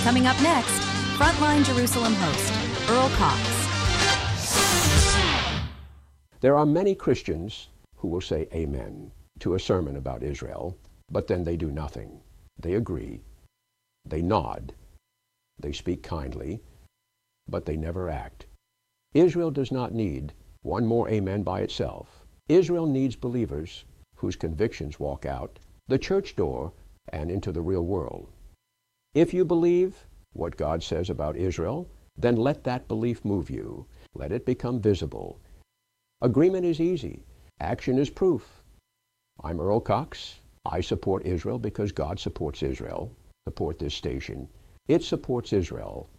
Coming up next, Frontline Jerusalem host, Earl Cox. There are many Christians who will say amen to a sermon about Israel, but then they do nothing. They agree, they nod, they speak kindly, but they never act. Israel does not need one more amen by itself. Israel needs believers whose convictions walk out the church door and into the real world. If you believe what God says about Israel, then let that belief move you. Let it become visible. Agreement is easy. Action is proof. I'm Earl Cox. I support Israel because God supports Israel. Support this station. It supports Israel.